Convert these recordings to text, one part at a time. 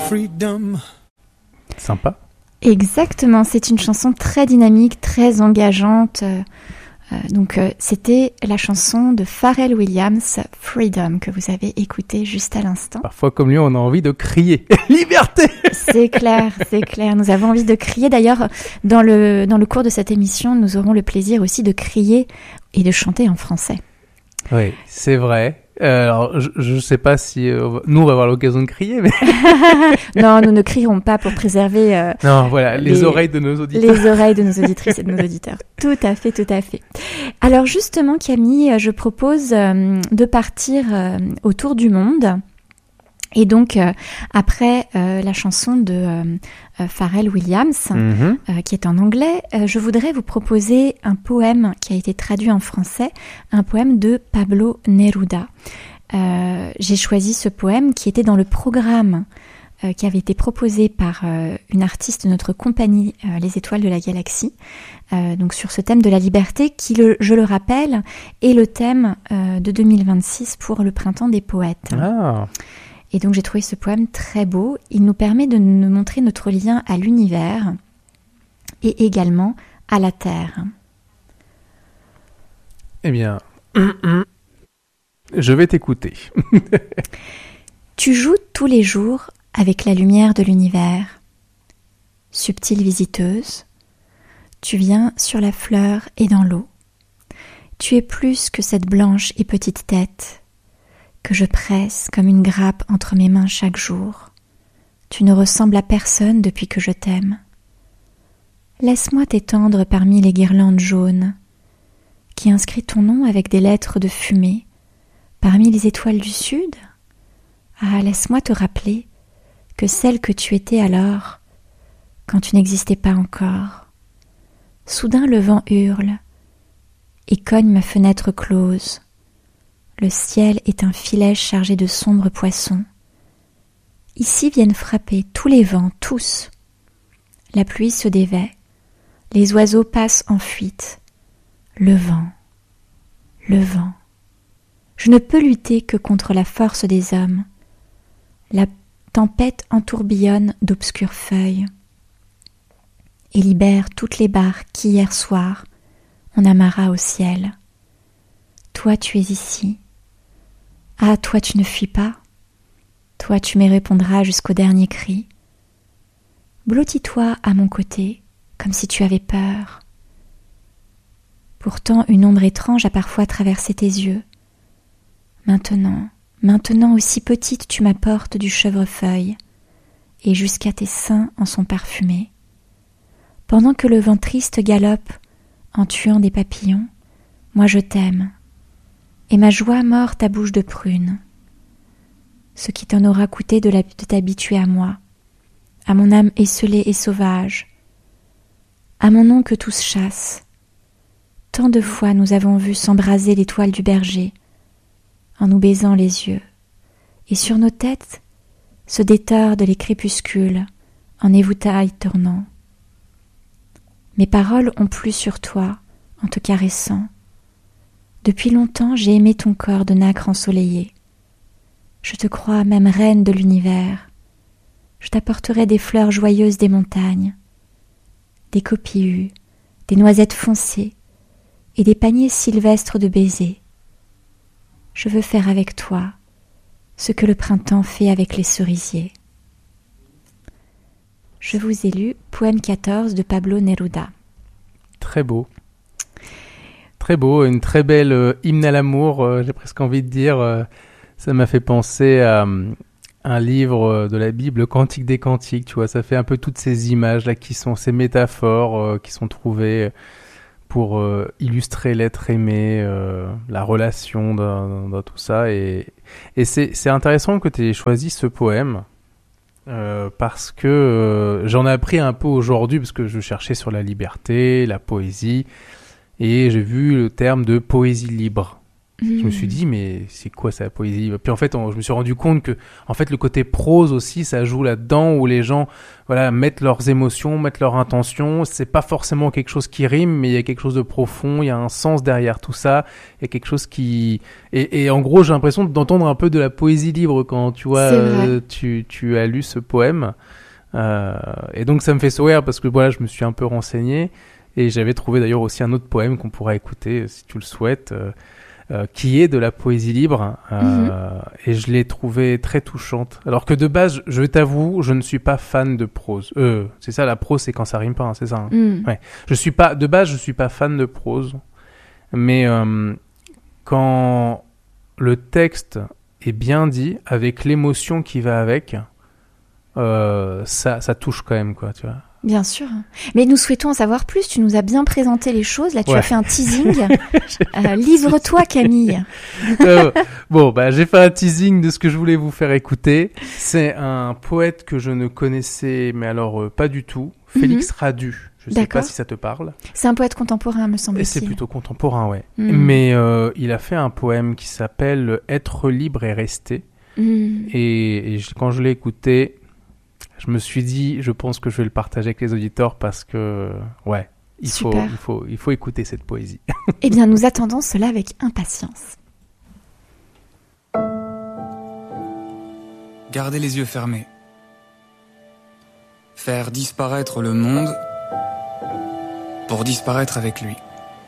freedom. Sympa. Exactement, c'est une chanson très dynamique, très engageante. Donc c'était la chanson de Pharrell Williams, Freedom, que vous avez écoutée juste à l'instant. Parfois, comme lui, on a envie de crier « Liberté !» C'est clair, c'est clair. Nous avons envie de crier. D'ailleurs, dans le cours de cette émission, nous aurons le plaisir aussi de crier et de chanter en français. Oui, c'est vrai. Alors, je ne sais pas si nous, on va avoir l'occasion de crier, mais... Non, nous ne crierons pas pour préserver... non, voilà, les oreilles de nos auditeurs. Les oreilles de nos auditrices et de nos auditeurs. Tout à fait, tout à fait. Alors justement, Camille, je propose de partir autour du monde. Et donc, après la chanson de Pharrell Williams, qui est en anglais, je voudrais vous proposer un poème qui a été traduit en français, un poème de Pablo Neruda. J'ai choisi ce poème qui était dans le programme qui avait été proposé par une artiste de notre compagnie, Les Étoiles de la Galaxie, donc sur ce thème de la liberté, qui, je le rappelle, est le thème de 2026 pour le Printemps des Poètes. Ah. Et donc j'ai trouvé ce poème très beau. Il nous permet de nous montrer notre lien à l'univers et également à la Terre. Eh bien, je vais t'écouter. Tu joues tous les jours avec la lumière de l'univers. Subtile visiteuse, tu viens sur la fleur et dans l'eau. Tu es plus que cette blanche et petite tête que je presse comme une grappe entre mes mains chaque jour. Tu ne ressembles à personne depuis que je t'aime. Laisse-moi t'étendre parmi les guirlandes jaunes, qui inscrit ton nom avec des lettres de fumée, parmi les étoiles du sud. Ah, laisse-moi te rappeler que celle que tu étais alors, quand tu n'existais pas encore. Soudain le vent hurle et cogne ma fenêtre close. Le ciel est un filet chargé de sombres poissons. Ici viennent frapper tous les vents, tous. La pluie se dévait, les oiseaux passent en fuite. Le vent, le vent. Je ne peux lutter que contre la force des hommes. La tempête entourbillonne d'obscures feuilles et libère toutes les barques qu'hier soir on amarra au ciel. Toi tu es ici. Ah, toi tu ne fuis pas. Toi tu me répondras jusqu'au dernier cri. Blottis-toi à mon côté, comme si tu avais peur. Pourtant une ombre étrange a parfois traversé tes yeux. Maintenant aussi petite tu m'apportes du chevrefeuille, et jusqu'à tes seins en sont parfumés. Pendant que le vent triste galope en tuant des papillons, moi je t'aime, et ma joie mord ta bouche de prune. Ce qui t'en aura coûté de t'habituer à moi, à mon âme esselée et sauvage, à mon nom que tous chassent. Tant de fois nous avons vu s'embraser l'étoile du berger, en nous baisant les yeux, et sur nos têtes se détordent les crépuscules en éventail tournant. Mes paroles ont plu sur toi en te caressant. Depuis longtemps j'ai aimé ton corps de nacre ensoleillé. Je te crois même reine de l'univers. Je t'apporterai des fleurs joyeuses des montagnes, des copihues, des noisettes foncées et des paniers sylvestres de baisers. Je veux faire avec toi ce que le printemps fait avec les cerisiers. Je vous ai lu Poème 14 de Pablo Neruda. Très beau. Très beau, une très belle hymne à l'amour, j'ai presque envie de dire. Ça m'a fait penser à un livre de la Bible, le Cantique des Cantiques, tu vois, ça fait un peu toutes ces images-là qui sont ces métaphores qui sont trouvées pour illustrer l'être aimé, la relation dans tout ça. Et c'est intéressant que tu aies choisi ce poème parce que j'en ai appris un peu aujourd'hui parce que je cherchais sur la liberté, la poésie, et j'ai vu le terme de poésie libre. Je me suis dit, mais c'est quoi ça, la poésie libre? Puis en fait, je me suis rendu compte que, en fait, le côté prose aussi, ça joue là-dedans, où les gens, voilà, mettent leurs émotions, mettent leurs intentions. C'est pas forcément quelque chose qui rime, mais il y a quelque chose de profond, il y a un sens derrière tout ça. Il y a quelque chose qui... Et en gros, j'ai l'impression d'entendre un peu de la poésie libre quand, tu vois, tu as lu ce poème. Et donc, ça me fait sourire parce que, voilà, je me suis un peu renseigné. Et j'avais trouvé d'ailleurs aussi un autre poème qu'on pourra écouter, si tu le souhaites, qui est de la poésie libre, et je l'ai trouvée très touchante. Alors que de base, je t'avoue, je ne suis pas fan de prose. C'est ça, la prose, c'est quand ça rime pas, hein, c'est ça. Ouais. De base, je suis pas fan de prose, mais quand le texte est bien dit, avec l'émotion qui va avec, ça touche quand même, quoi, tu vois. Bien sûr. Mais nous souhaitons en savoir plus. Tu nous as bien présenté les choses. Là, tu as fait un teasing. Livre-toi, Camille. Bon, j'ai fait un teasing de ce que je voulais vous faire écouter. C'est un poète que je ne connaissais, mais alors pas du tout. Félix Radu. Je ne sais pas si ça te parle. C'est un poète contemporain, me semble-t-il. C'est plutôt contemporain, ouais. Mais il a fait un poème qui s'appelle « Être libre et rester ». Et quand je l'ai écouté... Je me suis dit, je pense que je vais le partager avec les auditeurs parce que, ouais, il faut écouter cette poésie. Eh bien, nous attendons cela avec impatience. Garder les yeux fermés. Faire disparaître le monde pour disparaître avec lui.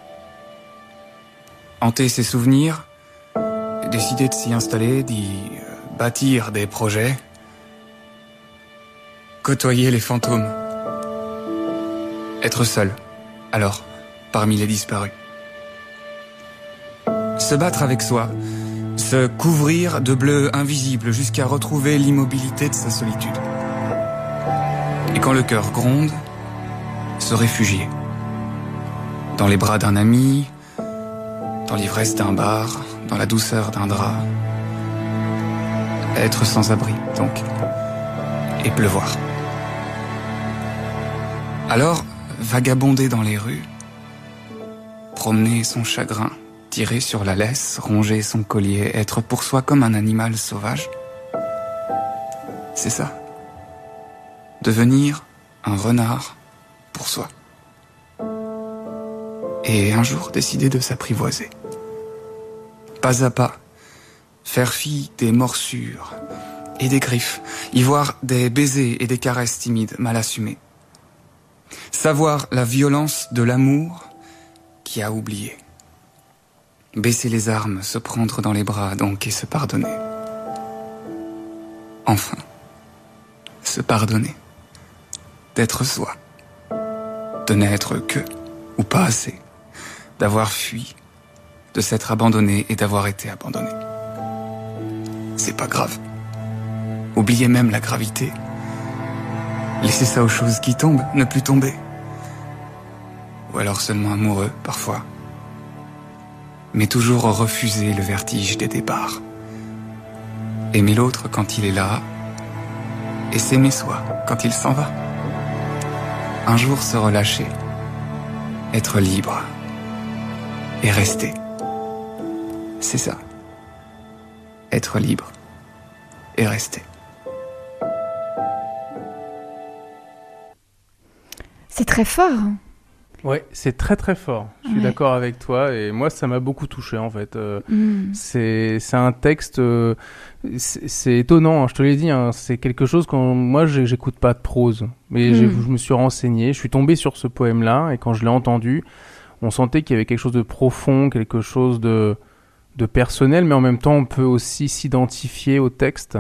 Hanter ses souvenirs, décider de s'y installer, d'y bâtir des projets. Côtoyer les fantômes. Être seul, alors, parmi les disparus. Se battre avec soi, se couvrir de bleu invisible jusqu'à retrouver l'immobilité de sa solitude. Et quand le cœur gronde, se réfugier. Dans les bras d'un ami, dans l'ivresse d'un bar, dans la douceur d'un drap. Être sans abri, donc. Et pleuvoir. Alors, vagabonder dans les rues, promener son chagrin, tirer sur la laisse, ronger son collier, être pour soi comme un animal sauvage. C'est ça. Devenir un renard pour soi. Et un jour décider de s'apprivoiser. Pas à pas, faire fi des morsures et des griffes, y voir des baisers et des caresses timides mal assumées. Savoir la violence de l'amour qui a oublié. Baisser les armes, se prendre dans les bras donc et se pardonner. Enfin, se pardonner. D'être soi. De n'être que ou pas assez. D'avoir fui. De s'être abandonné et d'avoir été abandonné. C'est pas grave. Oubliez même la gravité. Laissez ça aux choses qui tombent, ne plus tomber. Ou alors seulement amoureux, parfois. Mais toujours refuser le vertige des départs. Aimer l'autre quand il est là, et s'aimer soi quand il s'en va. Un jour se relâcher, être libre, et rester. C'est ça. Être libre, et rester. C'est très fort. Ouais, c'est très très fort. Je suis d'accord avec toi et moi ça m'a beaucoup touché en fait. C'est un texte, c'est étonnant. Hein, je te l'ai dit, hein, c'est quelque chose quand moi j'écoute pas de prose, mais je me suis renseigné, je suis tombé sur ce poème-là et quand je l'ai entendu, on sentait qu'il y avait quelque chose de profond, quelque chose de personnel, mais en même temps on peut aussi s'identifier au texte.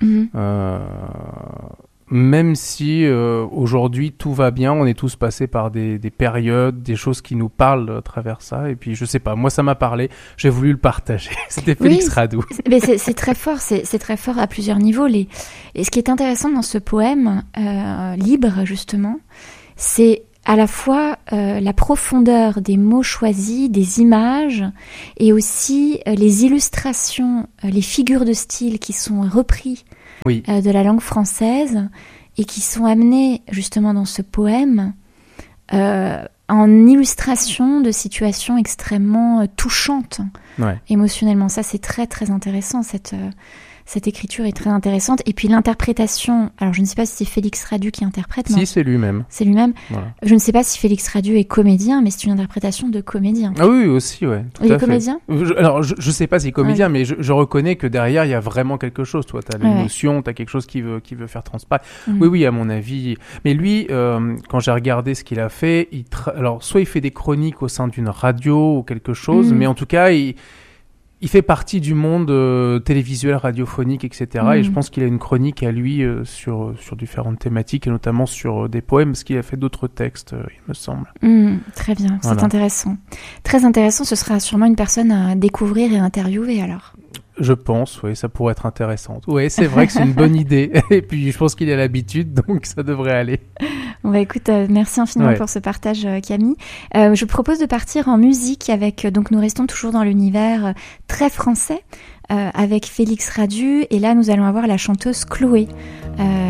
Même si aujourd'hui tout va bien, on est tous passés par des périodes, des choses qui nous parlent à travers ça. Et puis je sais pas, moi ça m'a parlé, j'ai voulu le partager. C'était Félix Radu. Mais c'est très fort, c'est très fort à plusieurs niveaux. Et ce qui est intéressant dans ce poème libre justement, c'est à la fois la profondeur des mots choisis, des images, et aussi les illustrations, les figures de style qui sont repris de la langue française et qui sont amenées justement dans ce poème en illustration de situations extrêmement touchantes émotionnellement. Ça, c'est très, très intéressant, cette écriture est très intéressante. Et puis l'interprétation, alors je ne sais pas si c'est Félix Radu qui interprète. Si, c'est lui-même. C'est lui-même. Voilà. Je ne sais pas si Félix Radu est comédien, mais c'est une interprétation de comédien. Ah oui, aussi, ouais. Il est comédien ? Alors, je sais pas s'il est comédien, mais je reconnais que derrière, il y a vraiment quelque chose. Toi, t'as l'émotion, t'as quelque chose qui veut faire transparaître. Oui, à mon avis. Mais lui, quand j'ai regardé ce qu'il a fait, alors, soit il fait des chroniques au sein d'une radio ou quelque chose, mais en tout cas, il fait partie du monde télévisuel, radiophonique, etc. Et je pense qu'il a une chronique à lui sur différentes thématiques, et notamment sur des poèmes, parce qu'il a fait d'autres textes, il me semble. Très bien, voilà. C'est intéressant. Très intéressant, ce sera sûrement une personne à découvrir et interviewer alors. Je pense, oui, ça pourrait être intéressant. Oui, c'est vrai que c'est une bonne idée. Et puis, je pense qu'il a l'habitude, donc ça devrait aller. Bon, bah écoute, merci infiniment pour ce partage, Camille. Je propose de partir en musique avec, donc nous restons toujours dans l'univers très français, avec Félix Radu. Et là, nous allons avoir la chanteuse Chloé.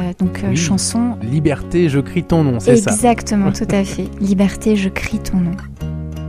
Chanson... Liberté, je crie ton nom, c'est ça. Exactement, tout à fait. Liberté, je crie ton nom.